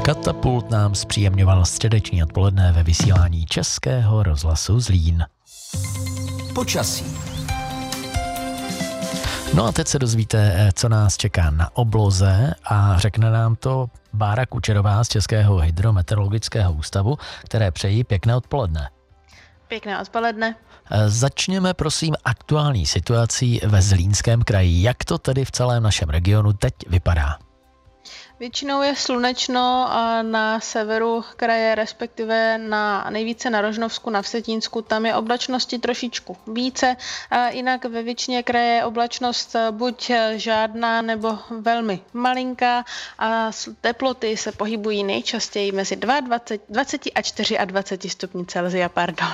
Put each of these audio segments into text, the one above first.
Katapult nám zpříjemňoval středeční odpoledne ve vysílání Českého rozhlasu Zlín. Počasí. No a teď se dozvíte, co nás čeká na obloze a řekne nám to Bára Kučerová z Českého hydrometeorologického ústavu, které přejí pěkné odpoledne. Pěkné odpoledne. Začněme prosím aktuální situací ve Zlínském kraji. Jak to tedy v celém našem regionu teď vypadá? Většinou je slunečno a na severu kraje, respektive nejvíce na Rožnovsku, na Vsetínsku, tam je oblačnosti trošičku více. A jinak ve většině kraje je oblačnost buď žádná nebo velmi malinká a teploty se pohybují nejčastěji mezi 20 a 24 stupni Celsia.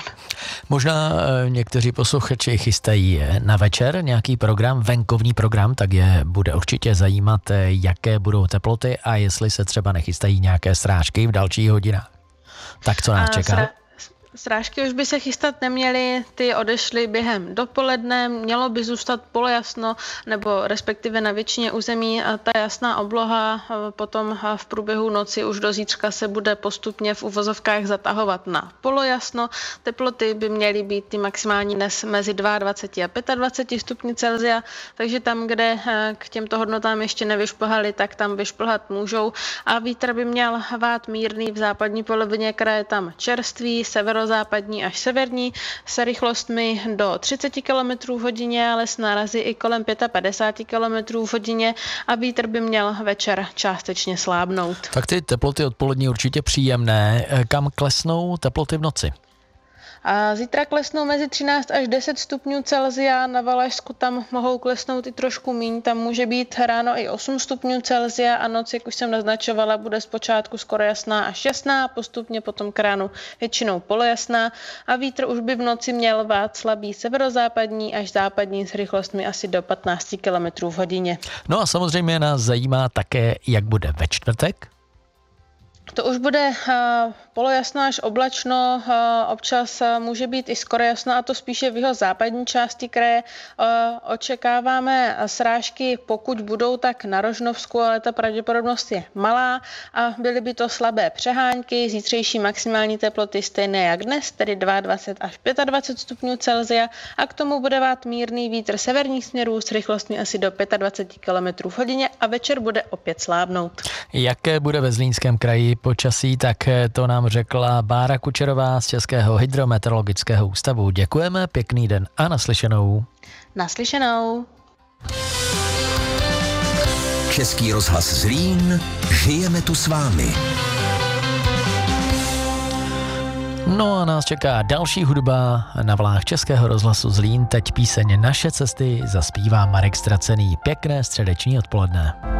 Možná někteří posluchači chystají na večer nějaký program, venkovní program, tak je bude určitě zajímat, jaké budou teploty a jestli se třeba nechystají nějaké srážky v dalších hodinách. Tak co nás čeká? Srážky už by se chystat neměly, ty odešly během dopoledne, mělo by zůstat polojasno, nebo respektive na většině území ta jasná obloha, potom v průběhu noci už do zítřka se bude postupně v uvozovkách zatahovat na polojasno. Teploty by měly být ty maximální dnes mezi 22 a 25 stupni Celsia, takže tam, kde k těmto hodnotám ještě nevyšplhali, tak tam vyšplhat můžou a vítr by měl vát mírný v západní polovině kraje, tam čerstvý, severozápadní až severní, se rychlostmi do 30 km v hodině, ale s nárazy i kolem 55 km v hodině a vítr by měl večer částečně slábnout. Tak ty teploty odpolední určitě příjemné. Kam klesnou teploty v noci? A zítra klesnou mezi 13 až 10 stupňů Celsia, na Valašsku tam mohou klesnout i trošku míň, tam může být ráno i 8 stupňů Celsia a noc, jak už jsem naznačovala, bude zpočátku skoro jasná až jasná, postupně potom k ránu většinou polojasná a vítr už by v noci měl vát slabý severozápadní až západní s rychlostmi asi do 15 km v hodině. No a samozřejmě nás zajímá také, jak bude ve čtvrtek. To už bude polojasno až oblačno, občas může být i skoro jasno a to spíše v jeho západní části kraje. Očekáváme srážky, pokud budou, tak na Rožnovsku, ale ta pravděpodobnost je malá a byly by to slabé přehánky, zítřejší maximální teploty stejné jak dnes, tedy 22 až 25 stupňů Celsia a k tomu bude vát mírný vítr severních směrů s rychlostmi asi do 25 km v hodině a večer bude opět slábnout. Jaké bude ve Zlínském kraji počasí, tak to nám řekla Bára Kučerová z Českého hydrometeorologického ústavu. Děkujeme, pěkný den a naslyšenou. Naslyšenou. Český rozhlas Zlín, žijeme tu s vámi. No a nás čeká další hudba na vlnách Českého rozhlasu Zlín. Teď píseň Naše cesty zaspívá Marek Stracený. Pěkné středeční odpoledne.